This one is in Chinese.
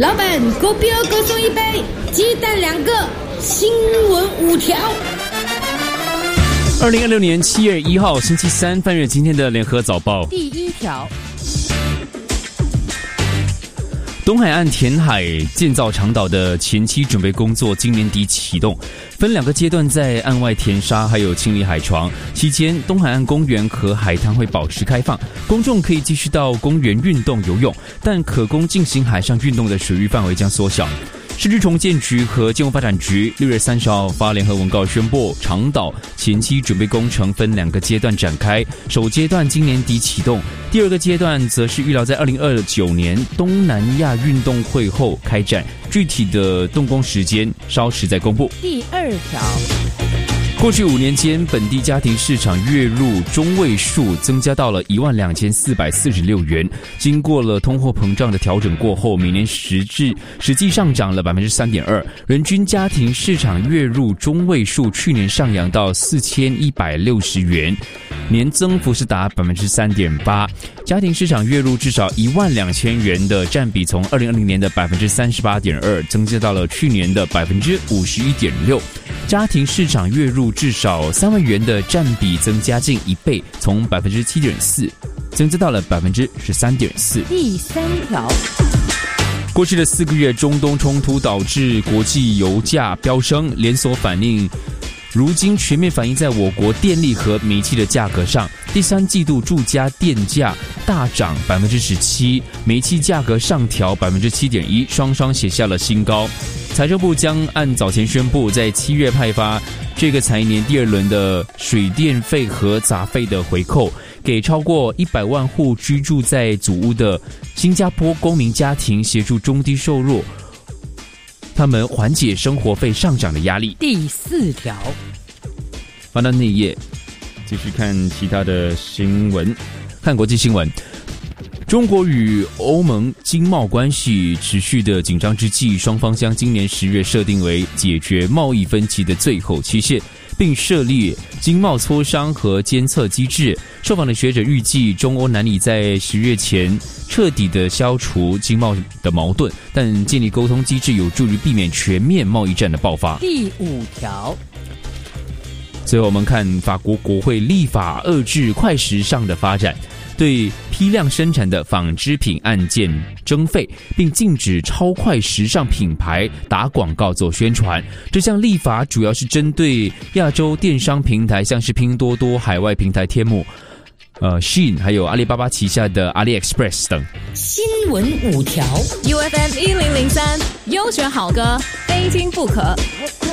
老板，狗标各送一杯，鸡蛋2个，新闻5条。 2026年7月1号星期三，翻阅今天的联合早报。 第1条， 东海岸填海建造长岛的前期准备工作今年底启动，分2个阶段在岸外填沙还有清理海床。期间，东海岸公园和海滩会保持开放，公众可以继续到公园运动游泳，但可供进行海上运动的水域范围将缩小。市区重建局和建物发展局6月30号发联合文告宣布，长岛前期准备工程分2个阶段展开，首阶段今年底启动，第2个阶段则是预料在2029年东南亚运动会后开展，具体的动工时间稍时再公布。 第2条， 过去5年间，本地家庭市场月入中位数增加到了12446元。经过了通货膨胀的调整过后，每年实际上涨了 3.2%。人均家庭市场月入中位数去年上扬到4160元，年增幅是达 3.8%。家庭市场月入至少12000元的占比从2020年的 38.2% 增加到了去年的 51.6%。家庭市场月入至少3万元的占比增加近1倍，从 7.4% 增加到了 13.4%。 第3条， 过去的4个月，中东冲突导致国际油价飙升，连锁反应如今全面反映在我国电力和煤气的价格上。第3季度住家电价大涨 17%， 煤气价格上调 7.1%， 双双写下了新高。财政部将按早前宣布，在7月派发这个财年第2轮的水电费和杂费的回扣，给超过100万户居住在祖屋的新加坡公民家庭，协助中低收入他们缓解生活费上涨的压力。 第4条， 翻到内页，继续看其他的新闻，看国际新闻。中国与欧盟经贸关系持续的紧张之际，双方将今年10月设定为解决贸易分歧的最后期限，并设立经贸磋商和监测机制。受访的学者预计，中欧难以在10月前彻底的消除经贸的矛盾，但建立沟通机制有助于避免全面贸易战的爆发。 第5条， 最后我们看法国国会立法遏制快时尚的发展，对批量生产的纺织品案件征费，并禁止超快时尚品牌打广告做宣传。这项立法主要是针对亚洲电商平台，像是拼多多、海外平台天幕、Shein 还有阿里巴巴旗下的 AliExpress 等。 新闻5条 UFM 1003，优选好歌，非听不可。